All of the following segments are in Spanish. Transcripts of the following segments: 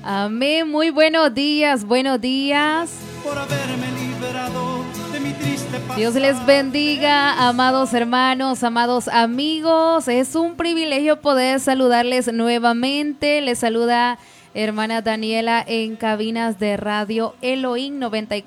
Amén. Muy buenos días, buenos días. Por haberme liberado de mi triste pasado. Dios les bendiga, amados hermanos, amados amigos. Es un privilegio poder saludarles nuevamente. Les saluda hermana Daniela en cabinas de radio Elohim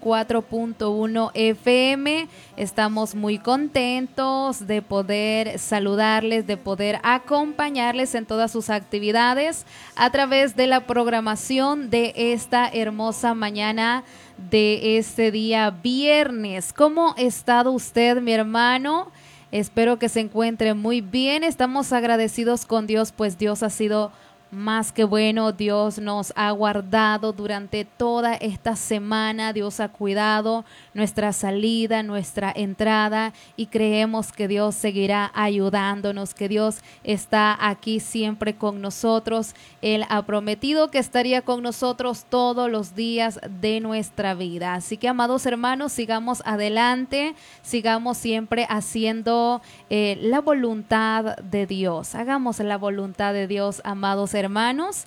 94.1 FM. Estamos muy contentos de poder saludarles, de poder acompañarles en todas sus actividades a través de la programación de esta hermosa mañana de este día viernes. ¿Cómo ha estado usted, mi hermano? Espero que se encuentre muy bien. Estamos agradecidos con Dios, pues Dios ha sido más que bueno. Dios nos ha guardado durante toda esta semana. Dios ha cuidado nuestra salida, nuestra entrada, y creemos que Dios seguirá ayudándonos, que Dios está aquí siempre con nosotros. Él ha prometido que estaría con nosotros todos los días de nuestra vida. Así que, amados hermanos, sigamos adelante, sigamos siempre haciendo la voluntad de Dios. Hagamos la voluntad de Dios, amados hermanos.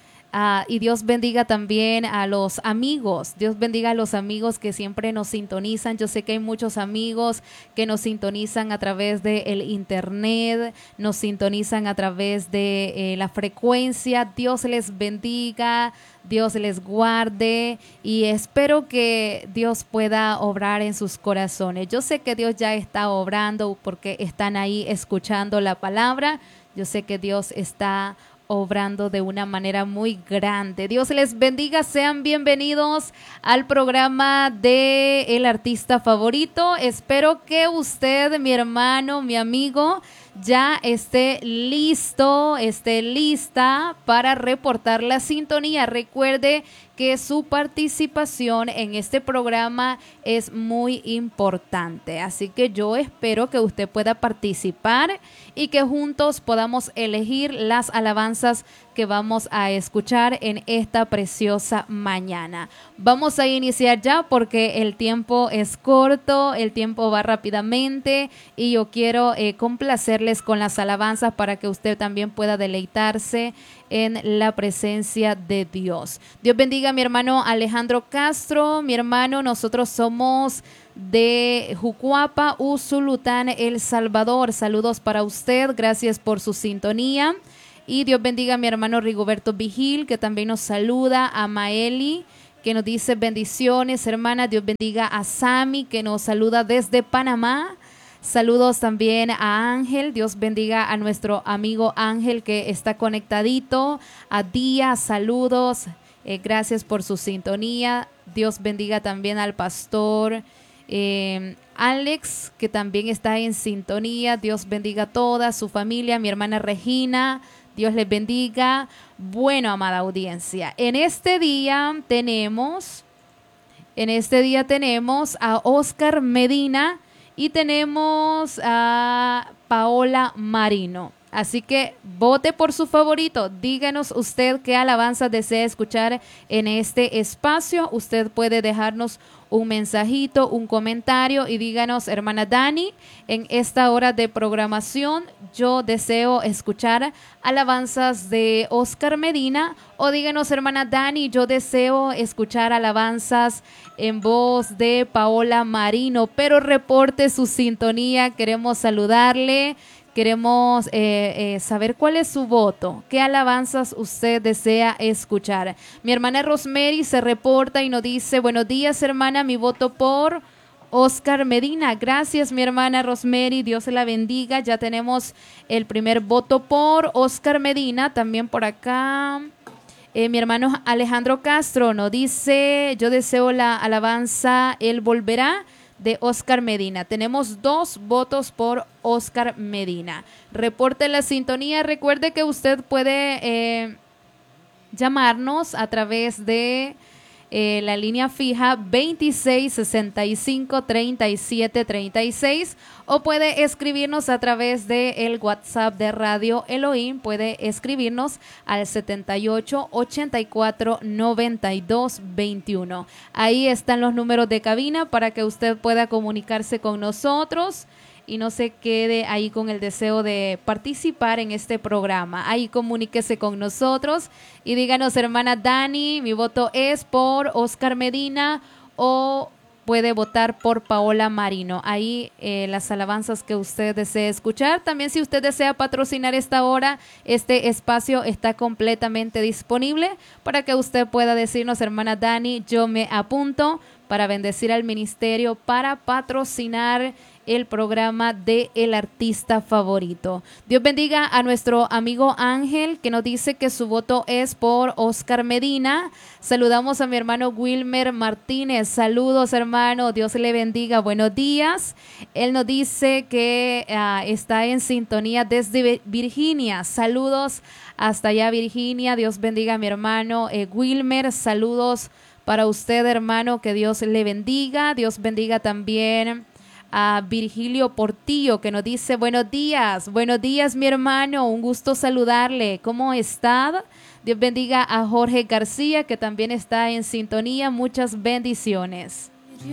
Y Dios bendiga también a los amigos. Dios bendiga a los amigos que siempre nos sintonizan. Yo sé que hay muchos amigos que nos sintonizan a través del internet, nos sintonizan a través de la frecuencia. Dios les bendiga, Dios les guarde, y espero que Dios pueda obrar en sus corazones. Yo sé que Dios ya está obrando porque están ahí escuchando la palabra. Yo sé que Dios está obrando de una manera muy grande. Dios les bendiga, sean bienvenidos al programa de El Artista Favorito. Espero que usted, mi hermano, mi amigo, ya esté listo, esté lista para reportar la sintonía. Recuerde que su participación en este programa es muy importante, así que yo espero que usted pueda participar y que juntos podamos elegir las alabanzas que vamos a escuchar en esta preciosa mañana. Vamos a iniciar ya porque el tiempo es corto, el tiempo va rápidamente, y yo quiero complacerles con las alabanzas para que usted también pueda deleitarse en la presencia de Dios. Dios bendiga a mi hermano Alejandro Castro. Mi hermano, nosotros somos de Jucuapa, Usulután, El Salvador. Saludos para usted, gracias por su sintonía. Y Dios bendiga a mi hermano Rigoberto Vigil, que también nos saluda, a Maeli, que nos dice bendiciones, hermana. Dios bendiga a Sami, que nos saluda desde Panamá. Saludos también a Ángel. Dios bendiga a nuestro amigo Ángel, que está conectadito. A Día, saludos. Gracias por su sintonía. Dios bendiga también al pastor Alex, que también está en sintonía. Dios bendiga a toda su familia. Mi hermana Regina, Dios les bendiga. Bueno, amada audiencia, en este día tenemos a Oscar Medina y tenemos a Paola Marino. Así que vote por su favorito. Díganos usted qué alabanza desea escuchar en este espacio. Usted puede dejarnos un mensajito, un comentario, y díganos: hermana Dani, en esta hora de programación yo deseo escuchar alabanzas de Oscar Medina. O díganos: hermana Dani, yo deseo escuchar alabanzas en voz de Paola Marino. Pero reporte su sintonía, queremos saludarle. Queremos saber cuál es su voto, qué alabanzas usted desea escuchar. Mi hermana Rosemary se reporta y nos dice: buenos días, hermana, mi voto por Oscar Medina. Gracias, mi hermana Rosemary, Dios la bendiga. Ya tenemos el primer voto por Oscar Medina. También por acá mi hermano Alejandro Castro nos dice: yo deseo la alabanza Él volverá, de Oscar Medina. Tenemos 2 votos por Oscar Medina. Reporte la sintonía. Recuerde que usted puede llamarnos a través de la línea fija 2665-3736, o puede escribirnos a través del WhatsApp de Radio Elohim. Puede escribirnos al 78-84-92-21. Ahí están los números de cabina para que usted pueda comunicarse con nosotros y no se quede ahí con el deseo de participar en este programa. Ahí comuníquese con nosotros y díganos, hermana Dani, mi voto es por Oscar Medina, o puede votar por Paola Marino. Ahí las alabanzas que usted desee escuchar. También, si usted desea patrocinar esta hora, este espacio está completamente disponible para que usted pueda decirnos, hermana Dani, yo me apunto para bendecir al ministerio, para patrocinar el programa de El Artista Favorito. Dios bendiga a nuestro amigo Ángel, que nos dice que su voto es por Oscar Medina. Saludamos a mi hermano Wilmer Martínez. Saludos, hermano. Dios le bendiga. Buenos días. Él nos dice que está en sintonía desde Virginia. Saludos hasta allá, Virginia. Dios bendiga a mi hermano Wilmer. Saludos para usted, hermano. Que Dios le bendiga. Dios bendiga también a Virgilio Portillo, que nos dice buenos días mi hermano, un gusto saludarle, ¿cómo está? Dios bendiga a Jorge García, que también está en sintonía, muchas bendiciones.